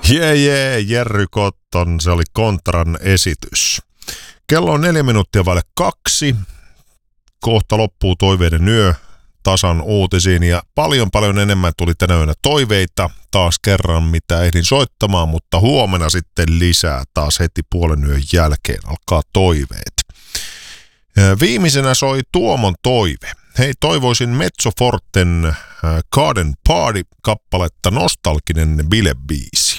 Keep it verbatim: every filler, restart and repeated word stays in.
Jee, jee, Jerry Cotton, se oli Kontran esitys. Kello on neljä minuuttia vaille kaksi. Kohta loppuu toiveiden yö tasan uutisiin ja paljon paljon enemmän tuli tänä yönä toiveita taas kerran, mitä ehdin soittamaan, mutta huomenna sitten lisää taas heti puolen yön jälkeen alkaa toiveet. Viimeisenä soi Tuomon toive. Hei, toivoisin Mezzo Forten Garden Party-kappaletta nostalginen bilebiisi.